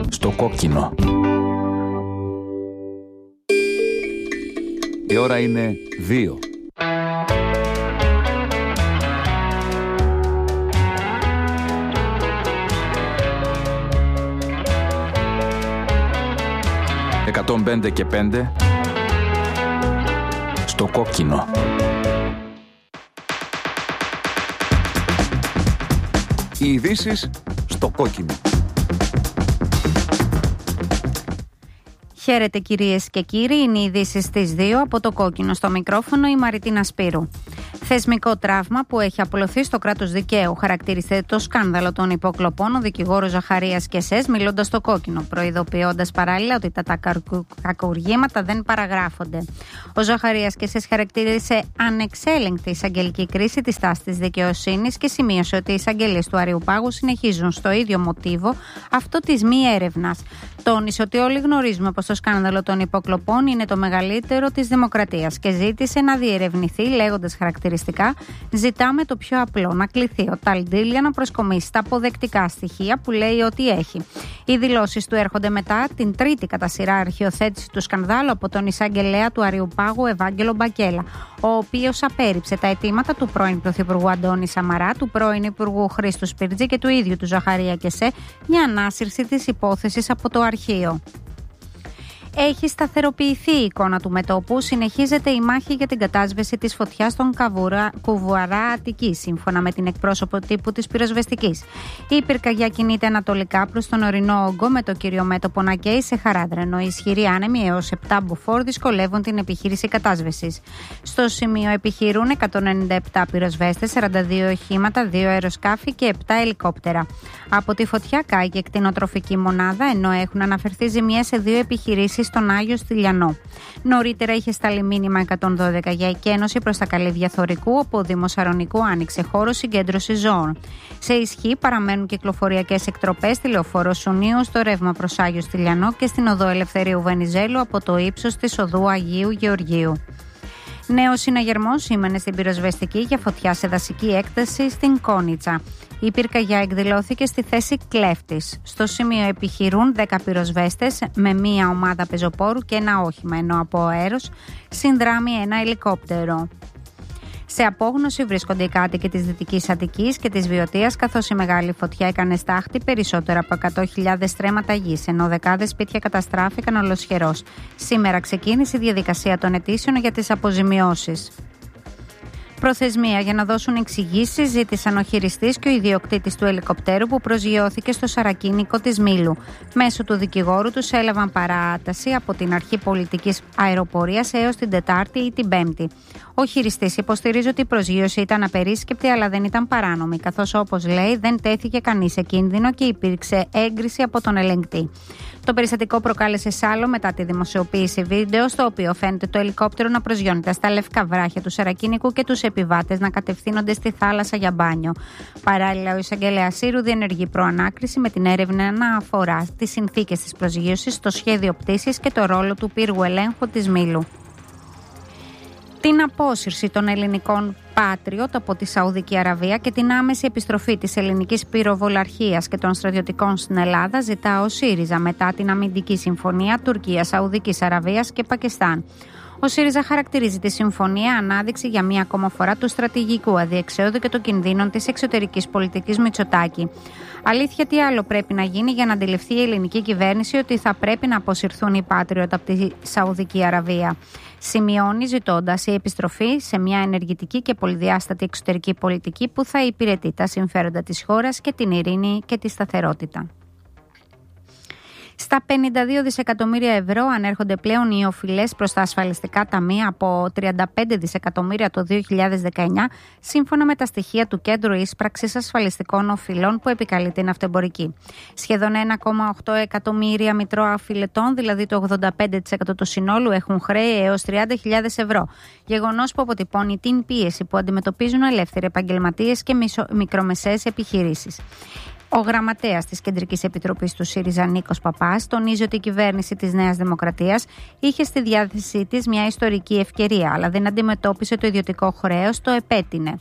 Στο κόκκινο. Η ώρα είναι 2. «105 και 5» στο κόκκινο. Οι ειδήσεις στο κόκκινο. Χαίρετε κυρίες και κύριοι, είναι οι ειδήσεις στις 2 από το κόκκινο. Στο μικρόφωνο η Μαριτίνα Σπύρου. Θεσμικό τραύμα που έχει απολωθεί στο κράτος δικαίου. Χαρακτήρισε το σκάνδαλο των υποκλοπών ο δικηγόρος Ζαχαρίας Κεσές, μιλώντας στο κόκκινο, προειδοποιώντας παράλληλα ότι τα κακουργήματα δεν παραγράφονται. Ο Ζαχαρίας Κεσές χαρακτήρισε ανεξέλεγκτη εισαγγελική κρίση τη τάση της δικαιοσύνης και σημείωσε ότι οι εισαγγελίες του Αριουπάγου συνεχίζουν στο ίδιο μοτίβο, αυτό της μη έρευνας. Τόνισε ότι όλοι γνωρίζουμε πως το σκάνδαλο των υποκλοπών είναι το μεγαλύτερο της δημοκρατίας και ζήτησε να διερευνηθεί, λέγοντας χαρακτηριστικά: «Ζητάμε το πιο απλό, να κληθεί ο Ταλντήλια να προσκομίσει τα αποδεκτικά στοιχεία που λέει ότι έχει». Οι δηλώσεις του έρχονται μετά την τρίτη κατά σειρά αρχιοθέτηση του σκανδάλου από τον εισαγγελέα του Αριουπάγου Ευάγγελο Μπακέλα, ο οποίος απέρριψε τα αιτήματα του πρώην Πρωθυπουργού Αντώνη Σαμαρά, του πρώην Υπουργού Χρήστου Σπίρτζη και του ίδιου του Ζαχαρία Κεσέ για ανάσυρση της υπόθεσης από το αρχείο. Έχει σταθεροποιηθεί η εικόνα του μετώπου. Συνεχίζεται η μάχη για την κατάσβεση της φωτιάς στον Κουβουαρά Αττικής, σύμφωνα με την εκπρόσωπο τύπου της πυροσβεστικής. Η πυρκαγιά κινείται ανατολικά προς τον ορεινό όγκο, με το κύριο μέτωπο να καίει σε χαράδρενο. Οι ισχυροί άνεμοι έως 7 μποφόρ δυσκολεύουν την επιχείρηση κατάσβεσης. Στο σημείο επιχειρούν 197 πυροσβέστες, 42 οχήματα, 2 αεροσκάφη και 7 ελικόπτερα. Από τη φωτιά κάηκε κτηνοτροφική μονάδα, ενώ έχουν αναφερθεί ζημιές σε 2 επιχειρήσεις στον Άγιο Στυλιανό. Νωρίτερα είχε σταλεί μήνυμα 112 για εκένωση προς τα καλύβια Θωρικού, όπου ο Δήμος Αρωνικού άνοιξε χώρο συγκέντρωσης ζώων. Σε ισχύ παραμένουν κυκλοφοριακές εκτροπές στη λεωφόρο Σουνίου, στο ρεύμα προς Άγιο Στυλιανό και στην οδό Ελευθερίου Βενιζέλου από το ύψος της οδού Αγίου Γεωργίου. Νέος συναγερμός σήμαινε στην πυροσβεστική για φωτιά σε δασική έκταση στην Κόνιτσα. Η πυρκαγιά εκδηλώθηκε στη θέση κλέφτης. Στο σημείο επιχειρούν 10 πυροσβέστες με μία ομάδα πεζοπόρου και ένα όχημα, ενώ από αέρος συνδράμει ένα ελικόπτερο. Σε απόγνωση βρίσκονται οι κάτοικοι της Δυτικής Αττικής και της Βιωτίας, καθώς η μεγάλη φωτιά έκανε στάχτη περισσότερα από 100.000 στρέμματα γης, ενώ δεκάδες σπίτια καταστράφηκαν ολοσχερώς. Σήμερα ξεκίνησε η διαδικασία των αιτήσεων για τις αποζημιώσεις. Προθεσμία για να δώσουν εξηγήσεις ζήτησαν ο χειριστής και ο ιδιοκτήτης του ελικοπτέρου που προσγειώθηκε στο σαρακίνικο της Μήλου. Μέσω του δικηγόρου τους έλαβαν παράταση από την αρχή πολιτικής αεροπορίας έως την Τετάρτη ή την Πέμπτη. Ο χειριστής υποστηρίζει ότι η προσγείωση ήταν απερίσκεπτη αλλά δεν ήταν παράνομη, καθώς όπως λέει δεν τέθηκε κανείς σε κίνδυνο και υπήρξε έγκριση από τον ελεγκτή. Το περιστατικό προκάλεσε σάλο μετά τη δημοσιοποίηση βίντεο, στο οποίο φαίνεται το ελικόπτερο να προσγειώνεται στα λευκά βράχια του Σαρακίνικου και τους επιβάτες να κατευθύνονται στη θάλασσα για μπάνιο. Παράλληλα, ο εισαγγελέας Σύρου διενεργεί προανάκριση με την έρευνα να αφορά τις συνθήκες της προσγείωσης, το σχέδιο πτήσης και το ρόλο του πύργου ελέγχου της Μήλου. Την απόσυρση των ελληνικών Patriot από τη Σαουδική Αραβία και την άμεση επιστροφή της ελληνικής πυροβολαρχίας και των στρατιωτικών στην Ελλάδα ζητά ο ΣΥΡΙΖΑ μετά την αμυντική συμφωνία Τουρκίας, Σαουδικής Αραβίας και Πακιστάν. Ο ΣΥΡΙΖΑ χαρακτηρίζει τη συμφωνία ανάδειξη για μία ακόμα φορά του στρατηγικού αδιεξόδου και των κινδύνων της εξωτερικής πολιτικής Μητσοτάκη. Αλήθεια, τι άλλο πρέπει να γίνει για να αντιληφθεί η ελληνική κυβέρνηση ότι θα πρέπει να αποσυρθούν οι Patriot από τη Σαουδική Αραβία. Σημειώνει ζητώντας η επιστροφή σε μια ενεργητική και πολυδιάστατη εξωτερική πολιτική που θα υπηρετεί τα συμφέροντα της χώρας και την ειρήνη και τη σταθερότητα. Στα 52 δισεκατομμύρια ευρώ ανέρχονται πλέον οι οφειλές προς τα ασφαλιστικά ταμεία από 35 δισεκατομμύρια το 2019, σύμφωνα με τα στοιχεία του Κέντρου Ίσπραξης Ασφαλιστικών Οφειλών που επικαλεί την Αυτεμπορική. Σχεδόν 1,8 εκατομμύρια μητρώα οφειλετών, δηλαδή το 85% του συνόλου, έχουν χρέη έως 30.000 ευρώ. Γεγονός που αποτυπώνει την πίεση που αντιμετωπίζουν ελεύθεροι επαγγελματίες και μικρομεσαίες επιχειρήσεις. Ο γραμματέας της Κεντρικής Επιτροπής του ΣΥΡΙΖΑ, Νίκος Παπάς, τονίζει ότι η κυβέρνηση της Νέας Δημοκρατίας είχε στη διάθεσή της μια ιστορική ευκαιρία, αλλά δεν αντιμετώπισε το ιδιωτικό χρέος, το επέτεινε.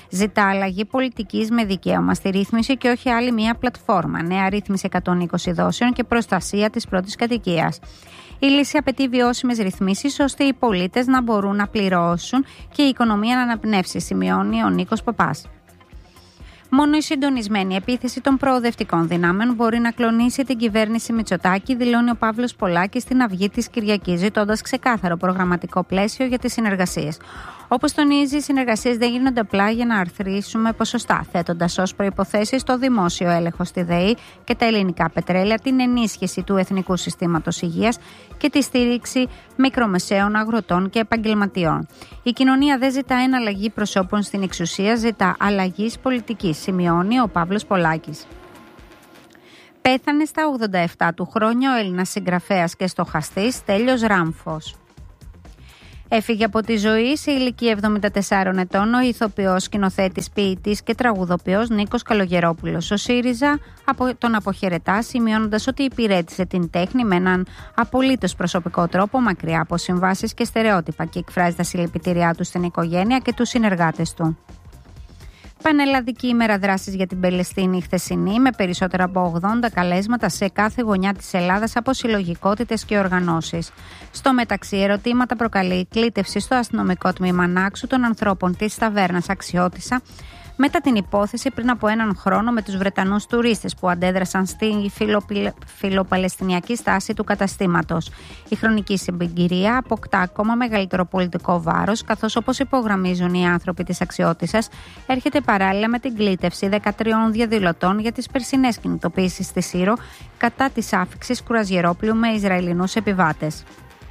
Ζητά αλλαγή πολιτικής με δικαίωμα στη ρύθμιση και όχι άλλη μία πλατφόρμα. Νέα ρύθμιση 120 δόσεων και προστασία της πρώτης κατοικίας. Η λύση απαιτεί βιώσιμες ρυθμίσεις ώστε οι πολίτες να μπορούν να πληρώσουν και η οικονομία να αναπνεύσει, σημειώνει ο Νίκος Παπάς. Μόνο η συντονισμένη επίθεση των προοδευτικών δυνάμεων μπορεί να κλονίσει την κυβέρνηση Μητσοτάκη, δηλώνει ο Παύλος Πολάκης στην Αυγή της Κυριακής, ζητώντας ξεκάθαρο προγραμματικό πλαίσιο για τις συνεργασίες. Όπως τονίζει, οι συνεργασίες δεν γίνονται απλά για να αρθρήσουμε ποσοστά, θέτοντας ως προϋποθέσεις το δημόσιο έλεγχο στη ΔΕΗ και τα ελληνικά πετρέλαια, την ενίσχυση του Εθνικού Συστήματος Υγείας και τη στήριξη μικρομεσαίων αγροτών και επαγγελματιών. Η κοινωνία δεν ζητά εναλλαγή προσώπων στην εξουσία, ζητά αλλαγή πολιτικής, σημειώνει ο Παύλος Πολάκης. Πέθανε στα 87 του χρόνια ο Έλληνας συγγραφέας και στοχαστής Στέλιος Ράμφος. Έφυγε από τη ζωή σε ηλικία 74 ετών ο ηθοποιός, σκηνοθέτης, ποιητής και τραγουδοποιός Νίκος Καλογερόπουλος. Ο ΣΥΡΙΖΑ τον αποχαιρετά, σημειώνοντας ότι υπηρέτησε την τέχνη με έναν απολύτως προσωπικό τρόπο, μακριά από συμβάσεις και στερεότυπα, και εκφράζει τα συλληπιτήριά του στην οικογένεια και τους συνεργάτες του. Πανελλαδική ημέρα δράσης για την Παλαιστίνη χθεσινή, με περισσότερα από 80 καλέσματα σε κάθε γωνιά της Ελλάδας από συλλογικότητες και οργανώσεις. Στο μεταξύ, ερωτήματα προκαλεί η κλήτευση στο αστυνομικό τμήμα Νάξου των ανθρώπων της ταβέρνας Αξιώτισσα μετά την υπόθεση πριν από έναν χρόνο με τους Βρετανούς τουρίστες που αντέδρασαν στη φιλοπαλαιστινιακή στάση του καταστήματος. Η χρονική συγκυρία αποκτά ακόμα μεγαλύτερο πολιτικό βάρος, καθώς, όπως υπογραμμίζουν οι άνθρωποι της Αξιώτισσας, έρχεται παράλληλα με την κλήτευση 13 διαδηλωτών για τις περσινές κινητοποιήσεις στη Σύρο κατά της άφιξης κρουαζιερόπλοιου με Ισραηλινούς επιβάτες.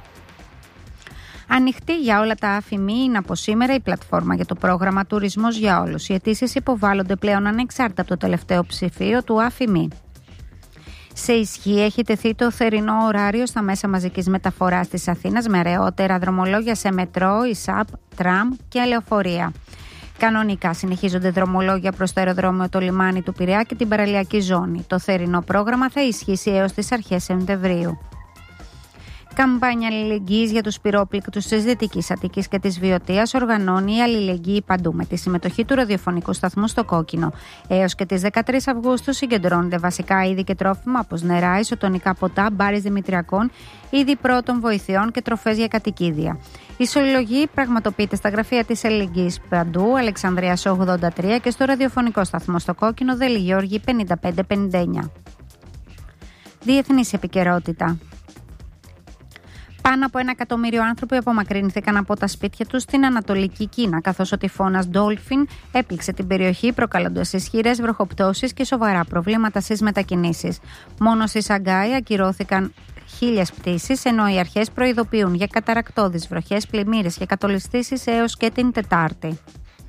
Ανοιχτή για όλα τα ΑΦΗΜΗ είναι από σήμερα η πλατφόρμα για το πρόγραμμα Τουρισμός για Όλους. Οι αιτήσεις υποβάλλονται πλέον ανεξάρτητα από το τελευταίο ψηφίο του ΑΦΗΜΗ. Σε ισχύ έχει τεθεί το θερινό ωράριο στα μέσα μαζικής μεταφοράς της Αθήνας με αραιότερα δρομολόγια σε μετρό, ΙΣΑΠ, τραμ και λεωφορεία. Κανονικά συνεχίζονται δρομολόγια προς το αεροδρόμιο, το λιμάνι του Πειραιά και την παραλιακή ζώνη. Το θερινό πρόγραμμα θα ισχύσει έως τις αρχές Σεπτεμβρίου. Καμπάνια αλληλεγγύης για τους πυρόπληκτους της Δυτικής Αττικής και της Βιωτίας οργανώνει η Αλληλεγγύη Παντού με τη συμμετοχή του ραδιοφωνικού σταθμού στο Κόκκινο. Έως και τις 13 Αυγούστου συγκεντρώνονται βασικά είδη και τρόφιμα όπως νερά, ισοτονικά ποτά, μπάρες δημητριακών, είδη πρώτων βοηθειών και τροφές για κατοικίδια. Η συλλογή πραγματοποιείται στα γραφεία της Αλληλεγγύης Παντού, Αλεξανδρίας 83 και στο ραδιοφωνικό σταθμό στο Κόκκινο, Δέλη Γεώργη 5559. Διεθνής επικαιρότητα. Πάνω από 1 εκατομμύριο άνθρωποι απομακρύνθηκαν από τα σπίτια τους στην Ανατολική Κίνα, καθώς ο τυφώνας Dolphin έπληξε την περιοχή, προκαλώντας ισχυρές βροχοπτώσεις και σοβαρά προβλήματα στις μετακινήσεις. Μόνο στη Σαγκάη ακυρώθηκαν 1.000 πτήσεις, ενώ οι αρχές προειδοποιούν για καταρρακτώδεις βροχές, πλημμύρες και κατολιστήσεις έως και την Τετάρτη.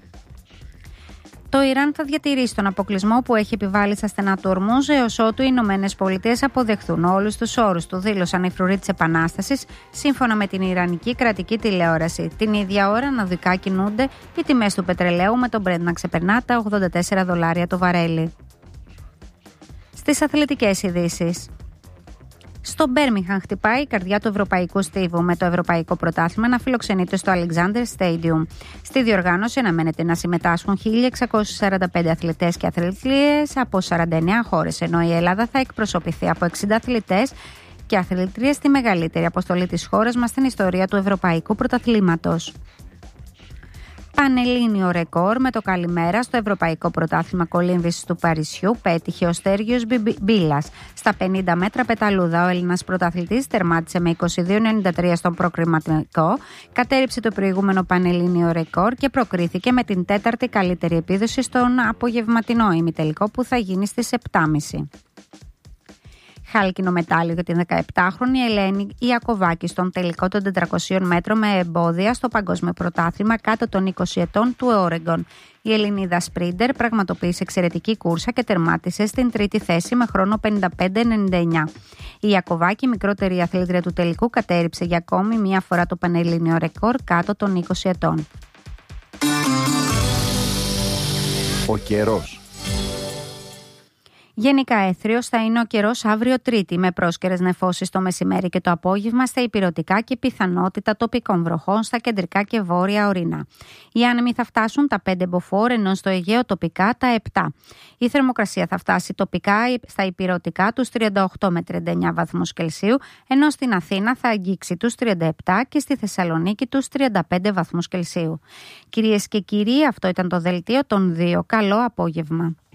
Το Ιράν θα διατηρήσει τον αποκλεισμό που έχει επιβάλει στα στενά του Ορμούζ έως ότου οι Ηνωμένες Πολιτείες αποδεχθούν όλους τους όρους του, δήλωσαν οι φρουροί της Επανάστασης, σύμφωνα με την Ιρανική κρατική τηλεόραση. Την ίδια ώρα αναδικά κινούνται οι τιμές του πετρελαίου, με τον Brent να ξεπερνά τα $84 το βαρέλι. Στις αθλητικές ειδήσεις. Στο Μπέρμιγχαμ χτυπάει η καρδιά του ευρωπαϊκού στίβου, με το ευρωπαϊκό πρωτάθλημα να φιλοξενείται στο Alexander Stadium. Στη διοργάνωση αναμένεται να συμμετάσχουν 1.645 αθλητές και αθλητρίες από 49 χώρες, ενώ η Ελλάδα θα εκπροσωπηθεί από 60 αθλητές και αθλητρίες στη μεγαλύτερη αποστολή της χώρας μας στην ιστορία του ευρωπαϊκού πρωταθλήματος. Πανελλήνιο ρεκόρ με το καλημέρα στο Ευρωπαϊκό Πρωτάθλημα Κολύμβησης του Παρισιού πέτυχε ο Στέργιος Μπίλας. Στα 50 μέτρα πεταλούδα, ο Έλληνας πρωταθλητής τερμάτισε με 22,93 στον προκριματικό, κατέρριψε το προηγούμενο πανελλήνιο ρεκόρ και προκρίθηκε με την 4η καλύτερη επίδοση στον απογευματινό ημιτελικό που θα γίνει στις 7.30. Χάλκινο μετάλλιο για την 17χρονη Ελένη Ιακωβάκη στον τελικό των 400 μέτρων με εμπόδια στο Παγκόσμιο Πρωτάθλημα κάτω των 20 ετών του Όρεγκον. Η Ελληνίδα σπρίντερ πραγματοποίησε εξαιρετική κούρσα και τερμάτισε στην τρίτη θέση με χρόνο 55,99. Η Ιακωβάκη, μικρότερη αθλήτρια του τελικού, κατέρριψε για ακόμη μία φορά το πανελλήνιο ρεκόρ κάτω των 20 ετών. Ο καιρός. Γενικά έθριος θα είναι ο καιρός αύριο Τρίτη, με πρόσκαιρες νεφώσεις το μεσημέρι και το απόγευμα στα ηπειρωτικά και πιθανότητα τοπικών βροχών στα κεντρικά και βόρεια ορεινά. Οι άνεμοι θα φτάσουν τα 5 μποφόρ, ενώ στο Αιγαίο τοπικά τα 7. Η θερμοκρασία θα φτάσει τοπικά στα ηπειρωτικά τους 38 με 39 βαθμούς Κελσίου, ενώ στην Αθήνα θα αγγίξει τους 37 και στη Θεσσαλονίκη τους 35 βαθμούς Κελσίου. Κυρίες και κύριοι, αυτό ήταν το δελτίο των 2. Καλό απόγευμα.